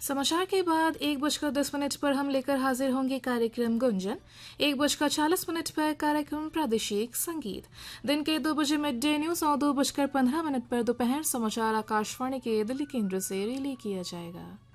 समाचार के बाद 1:10 पर हम लेकर हाजिर होंगे कार्यक्रम गुंजन। 1:40 पर कार्यक्रम प्रादेशिक संगीत। दिन के 2 बजे मिड डे न्यूज और 2:15 पर दोपहर समाचार आकाशवाणी के दिल्ली केंद्र से रिले किया जाएगा।